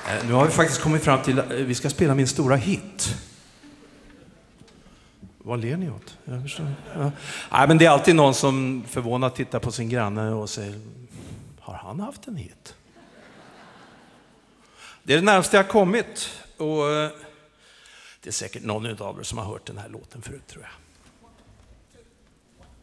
Nu har vi faktiskt kommit fram till att vi ska spela min stora hit. Vad ler ni åt? Jag förstår. Ja. Nej, men det är alltid någon som förvånat tittar på sin granne och säger, har han haft en hit? Det är det närmaste jag har kommit. Och det är säkert någon av er som har hört den här låten förut, tror jag.